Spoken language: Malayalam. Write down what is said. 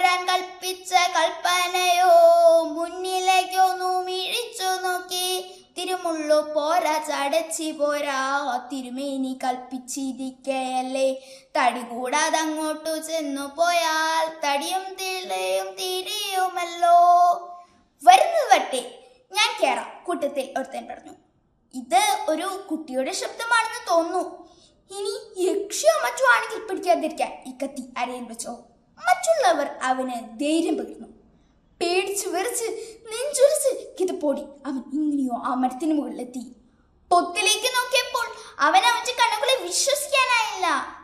പോരാൻ കൽപ്പിച്ച കൽപ്പനയോ മുന്നിലേക്കൊന്നു മിഴിച്ചു നോക്കി. തിരുമുള്ളു പോരാ ചടച്ചി പോരാ തിരുമേനി കൽപ്പിച്ചിരിക്കയല്ലേ. തടി കൂടാതെ അങ്ങോട്ടു ചെന്നു പോയാൽ തടിയും തിളയും തിരിയുമല്ലോ. വരുന്നത് വട്ടെ, ഞാൻ കേറാം, കൂട്ടത്തിൽ ഒരുത്തൻ പറഞ്ഞു. ഇത് ഒരു കുട്ടിയുടെ ശബ്ദമാണെന്ന് തോന്നുന്നു. ഇനി യക്ഷിയോ മറ്റോ ആണെങ്കിൽ പിടിക്കാതിരിക്കാൻ ഈ കത്തി അരയിൽ വെച്ചോ. മറ്റുള്ളവർ അവന് ധൈര്യം പകർന്നു. പേടിച്ചു വിറച്ച് നെഞ്ചുരച്ച് കിതപ്പോടി അവൻ ഇങ്ങനെയോ ആ മരത്തിന് മുകളിലെത്തി. പൊത്തിലേക്ക് നോക്കിയപ്പോൾ അവന്റെ കണ്ണുകളെ വിശ്വസിക്കാനായില്ല.